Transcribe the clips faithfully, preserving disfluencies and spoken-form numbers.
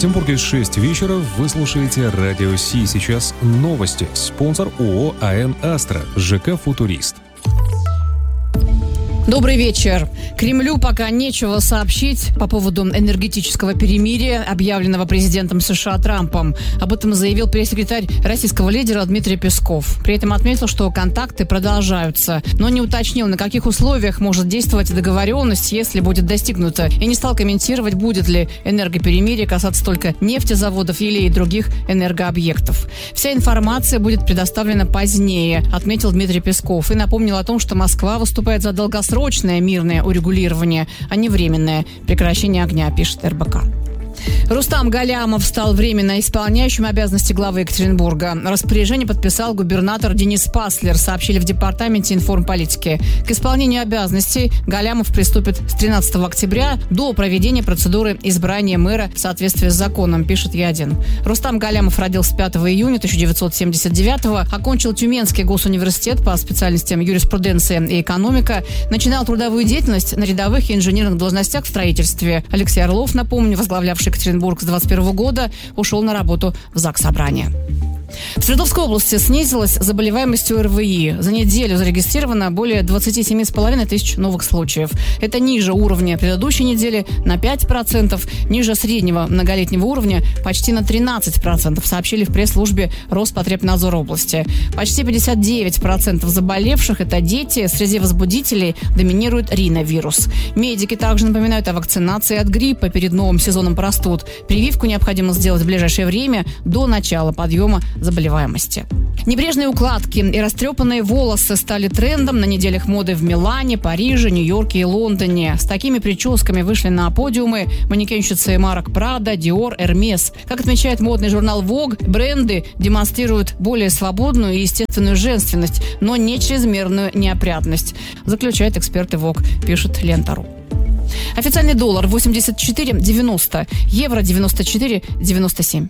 В Петербурге шесть вечера. Вы слушаете Радио Си. Сейчас новости. Спонсор ООО АН «Астра». ЖК «Футурист». Добрый вечер. Кремлю пока нечего сообщить по поводу энергетического перемирия, объявленного президентом США Трампом. Об этом заявил пресс-секретарь российского лидера Дмитрий Песков. При этом отметил, что контакты продолжаются, но не уточнил, на каких условиях может действовать договоренность, если будет достигнута, и не стал комментировать, будет ли энергоперемирие касаться только нефтезаводов или и других энергообъектов. Вся информация будет предоставлена позднее, отметил Дмитрий Песков, и напомнил о том, что Москва выступает за долгосрочное срочное мирное урегулирование, а не временное прекращение огня, пишет эр бэ ка. Рустам Галямов стал временно исполняющим обязанности главы Екатеринбурга. Распоряжение подписал губернатор Денис Паслер, сообщили в департаменте информполитики. К исполнению обязанностей Галямов приступит с тринадцатого октября до проведения процедуры избрания мэра в соответствии с законом, пишет Е один. Рустам Галямов родился пятого июня тысяча девятьсот семьдесят девятого, окончил Тюменский госуниверситет по специальностям юриспруденция и экономика, начинал трудовую деятельность на рядовых и инженерных должностях в строительстве. Алексей Орлов, напомню, возглавлявший Екатеринбург с двадцать первого года, ушел на работу в Заксобрание. В Свердловской области снизилась заболеваемость о эр вэ и. За неделю зарегистрировано более двадцать семь с половиной тысяч новых случаев. Это ниже уровня предыдущей недели на пять процентов, ниже среднего многолетнего уровня почти на тринадцать процентов, сообщили в пресс-службе Роспотребнадзора области. Почти пятьдесят девять процентов заболевших – это дети. Среди возбудителей доминирует риновирус. Медики также напоминают о вакцинации от гриппа перед новым сезоном простуд. Прививку необходимо сделать в ближайшее время до начала подъема заболеваемости. Небрежные укладки и растрепанные волосы стали трендом на неделях моды в Милане, Париже, Нью-Йорке и Лондоне. С такими прическами вышли на подиумы манекенщицы марок Прада, Диор, Эрмес. Как отмечает модный журнал Vogue, бренды демонстрируют более свободную и естественную женственность, но не чрезмерную неопрятность, заключают эксперты Vogue, пишет Лента.ру. Официальный доллар восемьдесят четыре девяносто, евро девяносто четыре девяносто семь.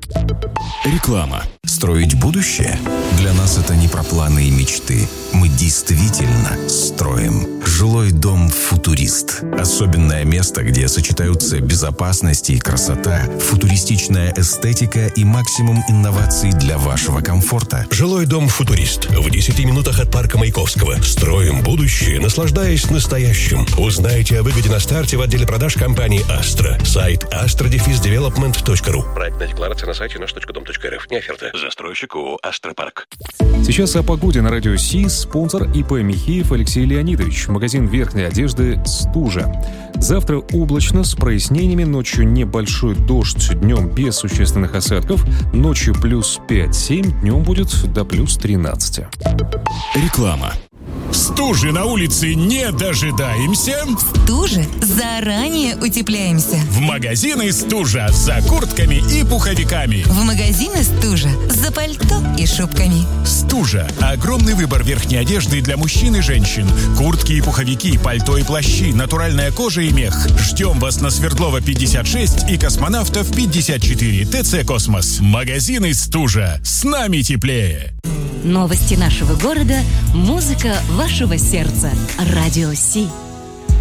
Реклама. Строить будущее? Для нас это не про планы и мечты. Мы действительно строим. Жилой дом «Футурист». Особенное место, где сочетаются безопасность и красота, футуристичная эстетика и максимум инноваций для вашего комфорта. Жилой дом «Футурист». В десяти минутах от парка Маяковского. Строим будущее, наслаждаясь настоящим. Узнайте о выгоде на старте в отделе продаж компании «Астра». Сайт астра дефис девелопмент точка ру. Проектная декларация на сайте наш точка дом точка эр эф. Не оферта. Застройщик ООО «Астропарк». Сейчас о погоде на радио Си. Спонсор И П Михеев Алексей Леонидович. Магазин верхней одежды «Стужа». Завтра облачно с прояснениями. Ночью небольшой дождь. Днем без существенных осадков. Ночью плюс пять-семь. Днем будет до плюс тринадцать. Реклама. Стужи на улице не дожидаемся. Стужи заранее утепляемся. В магазины «Стужа» за куртками и пуховиками. В магазины «Стужа» за пальто и шубками. «Стужа» – огромный выбор верхней одежды для мужчин и женщин. Куртки и пуховики, пальто и плащи, натуральная кожа и мех. Ждем вас на Свердлова пятьдесят шесть и Космонавтов пятьдесят четыре. ТЦ «Космос». Магазины «Стужа». С нами теплее. Новости нашего города, музыка вашего сердца. Радио Си.